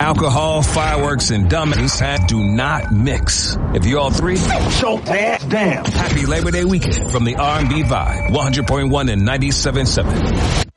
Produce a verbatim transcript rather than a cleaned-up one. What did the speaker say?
Alcohol, fireworks, and dummies do not mix. If you're all three, choke that down. Happy Labor Day weekend from the R and B Vibe, one hundred point one and ninety-seven point seven.